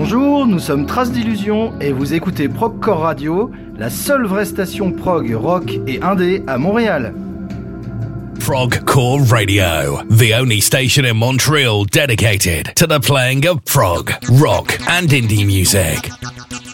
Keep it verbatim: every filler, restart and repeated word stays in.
Bonjour, nous sommes Traces d'Illusion et vous écoutez Progcore Radio, la seule vraie station prog, rock et indé à Montréal. Progcore Radio, the only station in Montreal dedicated to the playing of prog, rock and indie music.